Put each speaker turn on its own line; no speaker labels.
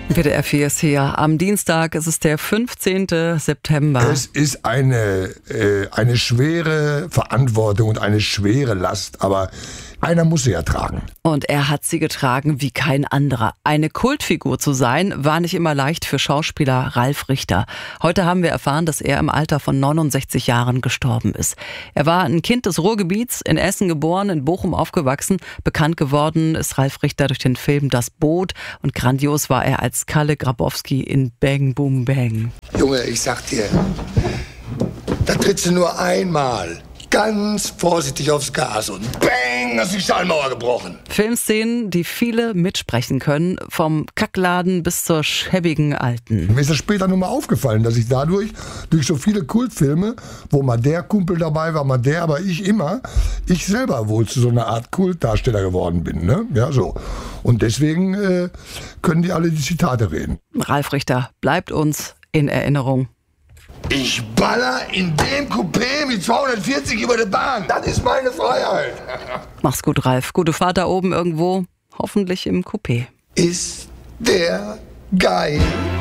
WDR 4 ist hier. Am Dienstag ist es der 15. September.
Es ist eine schwere Verantwortung und eine schwere Last, aber einer muss sie ja tragen.
Und er hat sie getragen wie kein anderer. Eine Kultfigur zu sein, war nicht immer leicht für Schauspieler Ralf Richter. Heute haben wir erfahren, dass er im Alter von 69 Jahren gestorben ist. Er war ein Kind des Ruhrgebiets, in Essen geboren, in Bochum aufgewachsen. Bekannt geworden ist Ralf Richter durch den Film Das Boot und grandios war er als Kalle Grabowski in Bang Boom Bang.
Junge, ich sag dir, da trittst du nur einmal ganz vorsichtig aufs Gas und bang, hast die Stahlmauer gebrochen.
Filmszenen, die viele mitsprechen können, vom Kackladen bis zur schäbigen Alten.
Mir ist das später nur mal aufgefallen, dass ich dadurch, durch so viele Kultfilme, wo mal der Kumpel dabei war, mal der, aber ich selber wohl zu so einer Art Kultdarsteller geworden bin. Ne? Ja, so. Und deswegen können die alle die Zitate reden.
Ralf Richter bleibt uns in Erinnerung.
Ich baller in dem Coupé mit 240 über der Bahn. Das ist meine Freiheit.
Mach's gut, Ralf. Gute Fahrt da oben irgendwo. Hoffentlich im Coupé.
Ist der geil?